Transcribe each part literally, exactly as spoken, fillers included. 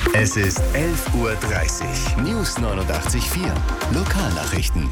Es ist elf Uhr dreißig. News neunundachtzig Komma vier. Lokalnachrichten.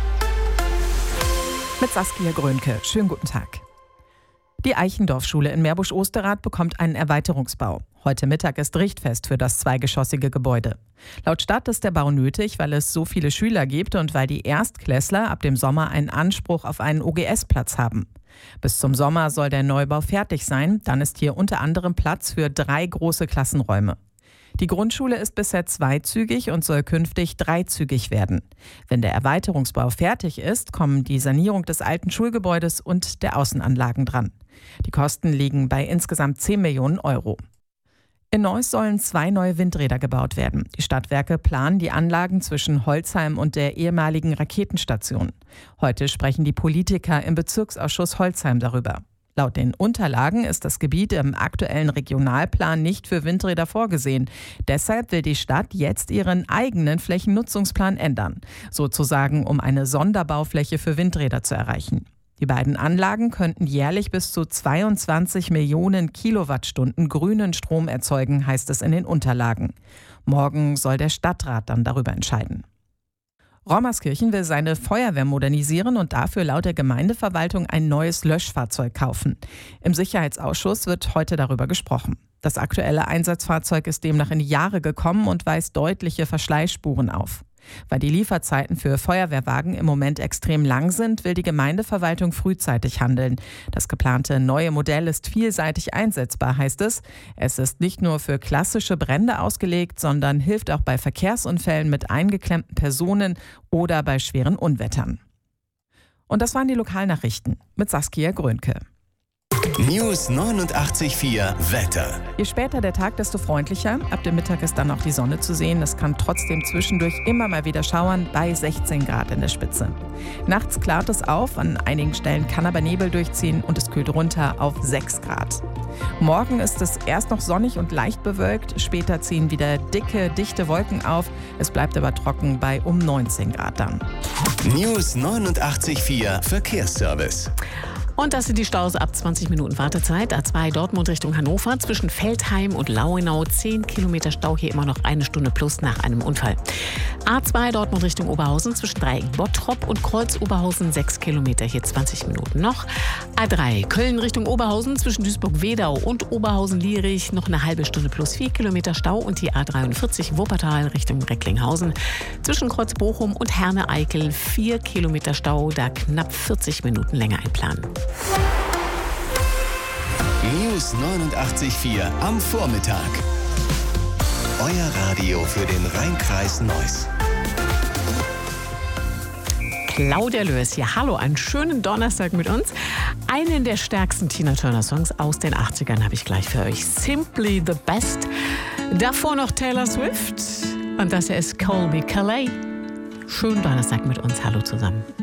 Mit Saskia Grönke. Schönen guten Tag. Die Eichendorff-Schule in Meerbusch-Osterrath bekommt einen Erweiterungsbau. Heute Mittag ist Richtfest für das zweigeschossige Gebäude. Laut Stadt ist der Bau nötig, weil es so viele Schüler gibt und weil die Erstklässler ab dem Sommer einen Anspruch auf einen O G S-Platz haben. Bis zum Sommer soll der Neubau fertig sein. Dann ist hier unter anderem Platz für drei große Klassenräume. Die Grundschule ist bisher zweizügig und soll künftig dreizügig werden. Wenn der Erweiterungsbau fertig ist, kommen die Sanierung des alten Schulgebäudes und der Außenanlagen dran. Die Kosten liegen bei insgesamt zehn Millionen Euro. In Neuss sollen zwei neue Windräder gebaut werden. Die Stadtwerke planen die Anlagen zwischen Holzheim und der ehemaligen Raketenstation. Heute sprechen die Politiker im Bezirksausschuss Holzheim darüber. Laut den Unterlagen ist das Gebiet im aktuellen Regionalplan nicht für Windräder vorgesehen. Deshalb will die Stadt jetzt ihren eigenen Flächennutzungsplan ändern, sozusagen um eine Sonderbaufläche für Windräder zu erreichen. Die beiden Anlagen könnten jährlich bis zu zweiundzwanzig Millionen Kilowattstunden grünen Strom erzeugen, heißt es in den Unterlagen. Morgen soll der Stadtrat dann darüber entscheiden. Rommerskirchen will seine Feuerwehr modernisieren und dafür laut der Gemeindeverwaltung ein neues Löschfahrzeug kaufen. Im Sicherheitsausschuss wird heute darüber gesprochen. Das aktuelle Einsatzfahrzeug ist demnach in die Jahre gekommen und weist deutliche Verschleißspuren auf. Weil die Lieferzeiten für Feuerwehrwagen im Moment extrem lang sind, will die Gemeindeverwaltung frühzeitig handeln. Das geplante neue Modell ist vielseitig einsetzbar, heißt es. Es ist nicht nur für klassische Brände ausgelegt, sondern hilft auch bei Verkehrsunfällen mit eingeklemmten Personen oder bei schweren Unwettern. Und das waren die Lokalnachrichten mit Saskia Grönke. News neunundachtzig Komma vier Wetter. Je später der Tag, desto freundlicher. Ab dem Mittag ist dann auch die Sonne zu sehen. Es kann trotzdem zwischendurch immer mal wieder schauern, bei sechzehn Grad in der Spitze. Nachts klart es auf, an einigen Stellen kann aber Nebel durchziehen und es kühlt runter auf sechs Grad. Morgen ist es erst noch sonnig und leicht bewölkt, später ziehen wieder dicke, dichte Wolken auf. Es bleibt aber trocken bei um neunzehn Grad dann. News neunundachtzig Komma vier Verkehrsservice. Und das sind die Staus ab zwanzig Minuten Wartezeit. A zwei Dortmund Richtung Hannover zwischen Veltheim und Lauenau. zehn Kilometer Stau, hier immer noch eine Stunde plus nach einem Unfall. A zwei Dortmund Richtung Oberhausen zwischen Dreieck Bottrop und Kreuz Oberhausen. sechs Kilometer, hier zwanzig Minuten noch. A drei Köln Richtung Oberhausen zwischen Duisburg-Wedau und Oberhausen-Lierich. Noch eine halbe Stunde plus vier Kilometer Stau. Und die A dreiundvierzig Wuppertal Richtung Recklinghausen zwischen Kreuz Bochum und Herne-Eickel. vier Kilometer Stau, da knapp vierzig Minuten länger einplanen. News neunundachtzig Komma vier am Vormittag. Euer Radio für den Rheinkreis Neuss. Claudia Löß hier. Hallo, einen schönen Donnerstag mit uns. Einen der stärksten Tina Turner Songs aus den achtzigern habe ich gleich für euch. Simply the Best. Davor noch Taylor Swift. Und das hier ist Colby Calais. Schönen Donnerstag mit uns. Hallo zusammen.